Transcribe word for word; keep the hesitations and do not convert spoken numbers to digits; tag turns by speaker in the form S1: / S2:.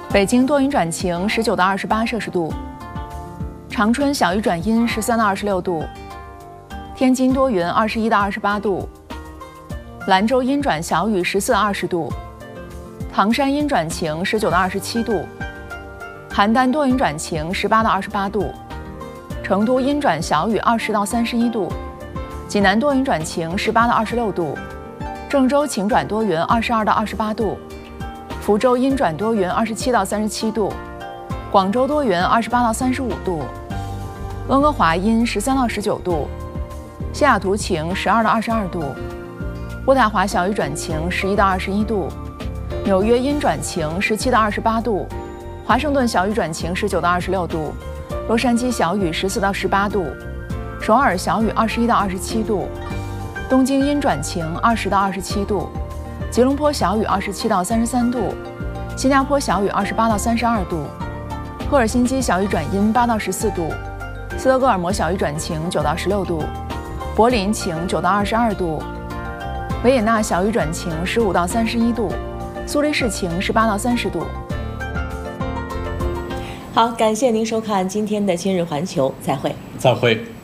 S1: 北京多云转晴，十九到二十八摄氏度；长春小雨转阴，十三到二十六度；天津多云，二十一到二十八度；兰州阴转小雨，十四到二十度；唐山阴转晴，十九到二十七度；邯郸多云转晴，十八到二十八度；成都阴转小雨，二十到三十一度；济南多云转晴，十八到二十六度；郑州晴转多云，二十二到二十八度；福州阴转多云，二十七到三十七度；广州多云，二十八到三十五度；温哥华阴，十三到十九度；西雅图晴，十二到二十二度；渥太华小雨转晴，十一到二十一度；纽约阴转晴，十七到二十八度；华盛顿小雨转晴，十九到二十六度；洛杉矶小雨，十四到十八度；首尔小雨，二十一到二十七度；东京阴转晴，二十到二十七度；吉隆坡小雨，二十七到三十三度；新加坡小雨，二十八到三十二度；赫尔辛基小雨转阴，八到十四度；斯德哥尔摩小雨转晴，九到十六度；柏林晴，九到二十二度；维也纳小雨转晴，十五到三十一度；苏黎世晴，十八到三十度。
S2: 好，感谢您收看今天的今日环球，再会。
S3: 再会。